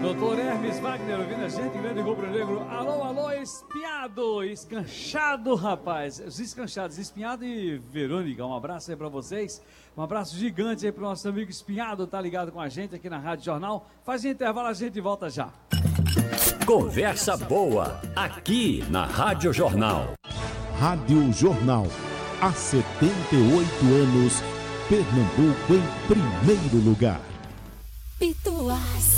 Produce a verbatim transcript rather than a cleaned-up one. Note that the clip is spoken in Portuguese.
Doutor Hermes Wagner, ouvindo a gente, grande rubro-negro. Alô, alô, espiado, escanchado, rapaz. Os escanchados, Espinhado e Verônica, um abraço aí pra vocês. Um abraço gigante aí pro nosso amigo Espinhado, tá ligado com a gente aqui na Rádio Jornal. Faz um intervalo, a gente volta já. Conversa boa, aqui na Rádio Jornal. Rádio Jornal, há setenta e oito anos, Pernambuco em primeiro lugar. Pituás.